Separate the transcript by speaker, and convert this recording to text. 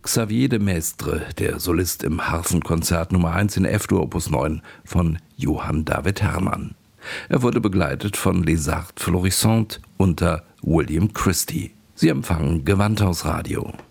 Speaker 1: Xavier de Maistre, der Solist im Harfenkonzert Nummer 1 in F-Dur Opus 9 von Johann David Herrmann. Er wurde begleitet von Les Arts Florissants unter William Christie. Sie empfangen Gewandhaus Radio.